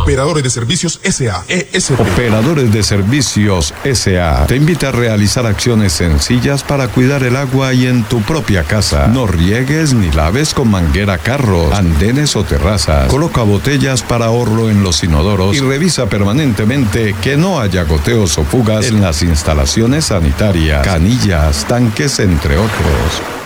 Operadores de Servicios S.A. ESP. Operadores de Servicios S.A. te invita a realizar acciones sencillas para cuidar el agua y en tu propia casa. No riegues ni laves con manguera carros, andenes o terrazas. Coloca botellas para ahorro en los inodoros y revisa permanentemente que no haya goteos o fugas en las instalaciones sanitarias, canillas, tanques, entre otros.